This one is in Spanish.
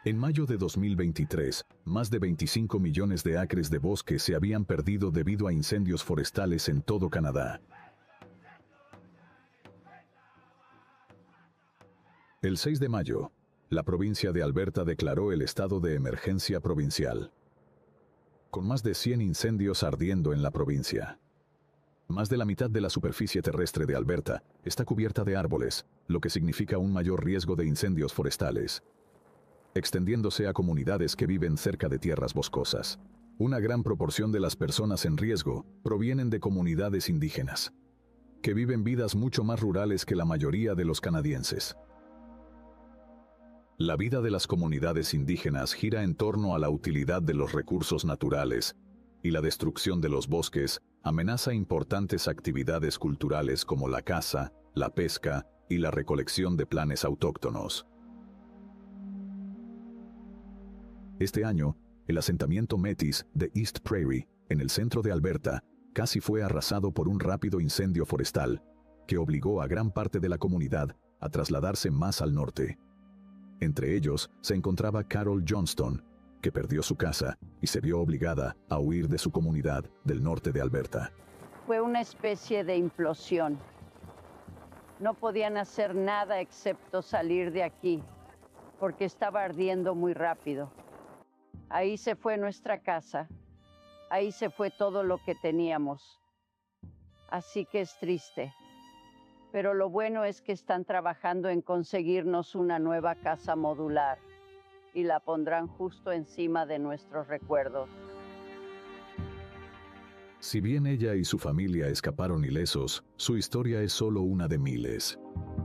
En mayo de 2023, más de 25 millones de acres de bosque se habían perdido debido a incendios forestales en todo Canadá. El 6 de mayo, la provincia de Alberta declaró el estado de emergencia provincial, con más de 100 incendios ardiendo en la provincia. Más de la mitad de la superficie terrestre de Alberta está cubierta de árboles, lo que significa un mayor riesgo de incendios forestales, extendiéndose a comunidades que viven cerca de tierras boscosas. Una gran proporción de las personas en riesgo provienen de comunidades indígenas, que viven vidas mucho más rurales que la mayoría de los canadienses. La vida de las comunidades indígenas gira en torno a la utilidad de los recursos naturales, y la destrucción de los bosques amenaza importantes actividades culturales como la caza, la pesca y la recolección de planes autóctonos. Este año, el asentamiento Métis de East Prairie, en el centro de Alberta, casi fue arrasado por un rápido incendio forestal, que obligó a gran parte de la comunidad a trasladarse más al norte. Entre ellos se encontraba Carol Johnston, que perdió su casa y se vio obligada a huir de su comunidad del norte de Alberta. Fue una especie de implosión. No podían hacer nada excepto salir de aquí, porque estaba ardiendo muy rápido. Ahí se fue nuestra casa, ahí se fue todo lo que teníamos. Así que es triste. Pero lo bueno es que están trabajando en conseguirnos una nueva casa modular y la pondrán justo encima de nuestros recuerdos. Si bien ella y su familia escaparon ilesos, su historia es solo una de miles.